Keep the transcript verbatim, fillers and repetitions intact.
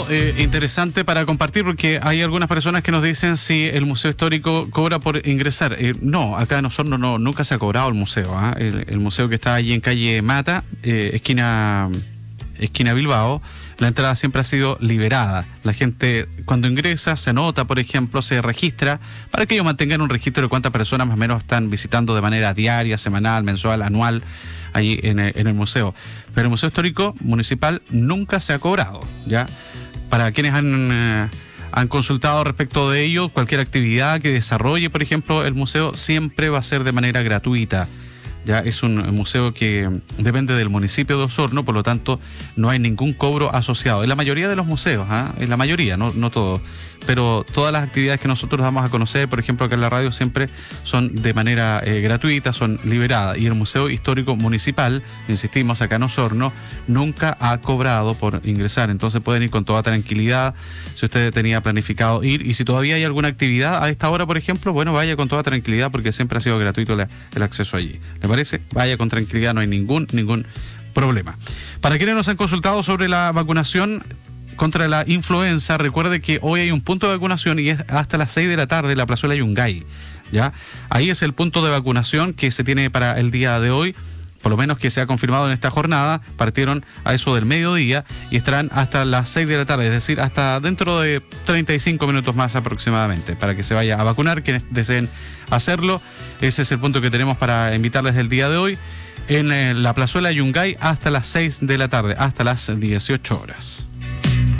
dato eh, interesante para compartir, porque hay algunas personas que nos dicen si el Museo Histórico cobra por ingresar. Eh, no, acá en Osorno no, nunca se ha cobrado el museo. ¿eh? El, el museo que está allí en calle Mata, eh, esquina, esquina Bilbao, la entrada siempre ha sido liberada. La gente cuando ingresa se anota, por ejemplo, se registra para que ellos mantengan un registro de cuántas personas más o menos están visitando de manera diaria, semanal, mensual, anual, allí en el, en el museo. Pero el Museo Histórico Municipal nunca se ha cobrado, ¿ya? Para quienes han, eh, han consultado respecto de ello, cualquier actividad que desarrolle, por ejemplo, el museo siempre va a ser de manera gratuita. Ya es un museo que depende del municipio de Osorno, por lo tanto no hay ningún cobro asociado. En la mayoría de los museos, ¿eh? en la mayoría, no, no todos, pero todas las actividades que nosotros damos a conocer, por ejemplo acá en la radio, siempre son de manera eh, gratuita, son liberadas. Y el Museo Histórico Municipal, insistimos, acá en Osorno, nunca ha cobrado por ingresar. Entonces pueden ir con toda tranquilidad si usted tenía planificado ir. Y si todavía hay alguna actividad a esta hora, por ejemplo, bueno, vaya con toda tranquilidad porque siempre ha sido gratuito la, el acceso allí. ¿Le parece? Vaya con tranquilidad, no hay ningún, ningún problema. Para quienes nos han consultado sobre la vacunación contra la influenza, recuerde que hoy hay un punto de vacunación y es hasta las seis de la tarde en la plazuela Yungay, ¿ya? Ahí es el punto de vacunación que se tiene para el día de hoy, por lo menos que se ha confirmado en esta jornada. Partieron a eso del mediodía y estarán hasta las seis de la tarde, es decir, hasta dentro de treinta y cinco minutos más aproximadamente, para que se vaya a vacunar quienes deseen hacerlo. Ese es el punto que tenemos para invitarles el día de hoy en la plazuela Yungay hasta las seis de la tarde, hasta las dieciocho horas.